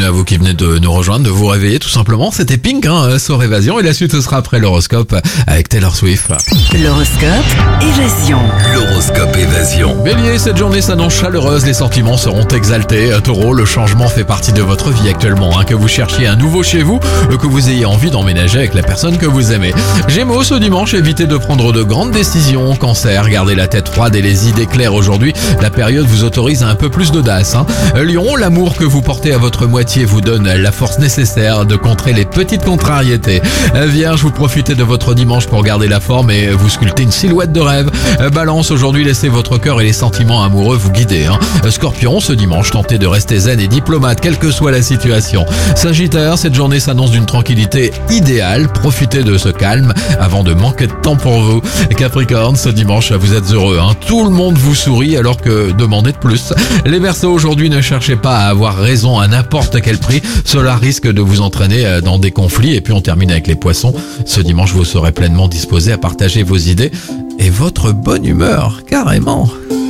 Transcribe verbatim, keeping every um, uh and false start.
à vous qui venez de nous rejoindre, de vous réveiller tout simplement. C'était Pink, hein, sur Évasion. Et la suite, ce sera après l'horoscope avec Taylor Swift. L'horoscope Évasion. L'horoscope Évasion. Bélier, cette journée s'annonce chaleureuse, les sentiments seront exaltés. Taureau, le changement fait partie de votre vie actuellement, hein, que vous cherchiez un nouveau chez vous, que vous ayez envie d'emménager avec la personne que vous aimez. Gémeaux, ce dimanche, évitez de prendre de grandes décisions. Cancer, gardez la tête froide et les idées claires aujourd'hui. La période vous autorise à un peu plus d'audace. Hein. Lion, l'amour que vous portez à votre moitié vous donne la force nécessaire de contrer les petites contrariétés. Vierge, vous profitez de votre dimanche pour garder la forme et vous sculptez une silhouette de rêve. Balance, aujourd'hui, laissez votre cœur et les sentiments amoureux vous guider. Hein. Scorpion, ce dimanche, tentez de rester zen et diplomate, quelle que soit la situation. Sagittaire, cette journée s'annonce d'une tranquillité idéale. Profitez de ce calme avant de manquer de temps pour vous. Capricorne, ce dimanche, vous êtes heureux. Hein. Tout le monde vous sourit alors que demandez de plus. Les Verseaux, aujourd'hui, ne cherchez pas à avoir raison à n'importe quel prix. Cela risque de vous entraîner dans des conflits. Et puis on termine avec les Poissons. Ce dimanche, vous serez pleinement disposé à partager vos idées et votre bonne humeur, carrément.